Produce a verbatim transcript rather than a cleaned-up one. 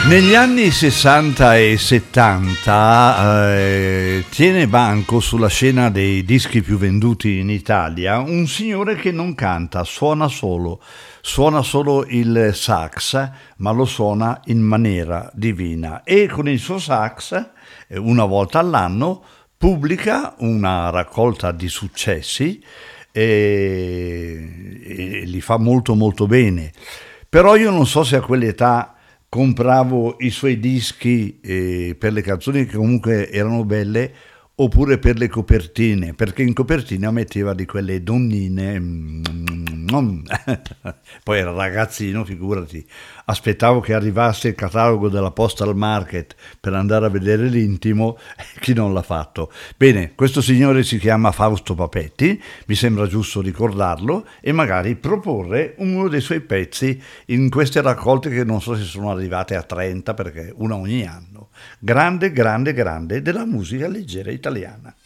Negli anni sessanta e settanta eh, tiene banco sulla scena dei dischi più venduti in Italia un signore che non canta, suona solo, suona solo il sax, ma lo suona in maniera divina e con il suo sax, eh, una volta all'anno, pubblica una raccolta di successi e, e li fa molto molto bene. Però io non so se a quell'età compravo i suoi dischi eh, per le canzoni che comunque erano belle oppure per le copertine, perché in copertina metteva di quelle donnine. mm, mm, Poi era ragazzino, figurati, aspettavo che arrivasse il catalogo della Postal Market per andare a vedere l'intimo, chi non l'ha fatto? Bene, questo signore si chiama Fausto Papetti, mi sembra giusto ricordarlo e magari proporre uno dei suoi pezzi in queste raccolte che non so se sono arrivate a trenta, perché una ogni anno. Grande, grande, grande della musica leggera italiana.